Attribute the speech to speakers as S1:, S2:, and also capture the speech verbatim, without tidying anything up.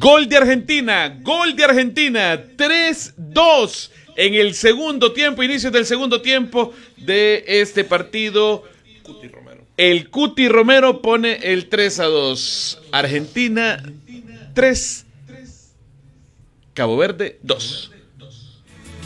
S1: Gol de Argentina, gol de Argentina, tres dos en el segundo tiempo, inicio del segundo tiempo de este partido.
S2: Cuti Romero.
S1: El Cuti Romero pone el tres a dos. Argentina tres, Cabo Verde dos.